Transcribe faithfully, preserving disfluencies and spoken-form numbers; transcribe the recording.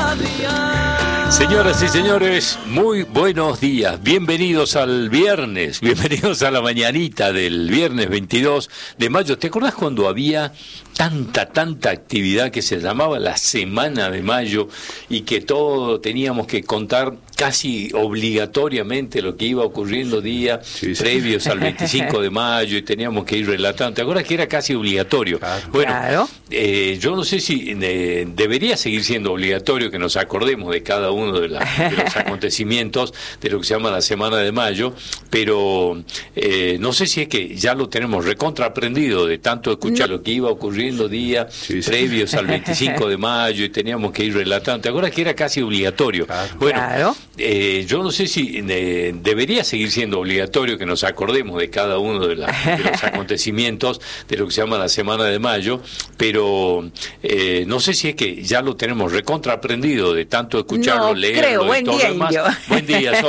Señoras y señores, muy buenos días. Bienvenidos al viernes, bienvenidos a la mañanita del viernes veintidós de mayo. ¿Te acordás cuando había tanta, tanta actividad que se llamaba la Semana de Mayo y que todo teníamos que contar casi obligatoriamente lo que iba ocurriendo días sí, sí. previos al veinticinco de mayo y teníamos que ir relatando? ¿Te acuerdas que era casi obligatorio? Claro. Bueno, claro. Eh, yo no sé si eh, debería seguir siendo obligatorio que nos acordemos de cada uno de, la, de los acontecimientos de lo que se llama la Semana de Mayo, pero eh, no sé si es que ya lo tenemos recontraaprendido de tanto escuchar no. lo que iba ocurriendo días sí, sí. previos al veinticinco de mayo y teníamos que ir relatando. ¿Te acuerdas que era casi obligatorio? Claro. Bueno, claro. Eh, yo no sé si eh, debería seguir siendo obligatorio que nos acordemos de cada uno de, la, de los acontecimientos de lo que se llama la Semana de Mayo, pero eh, no sé si es que ya lo tenemos recontraaprendido de tanto escucharlo, no, leerlo creo. y Buen todo día, lo demás. Indio. Buen día, Sol.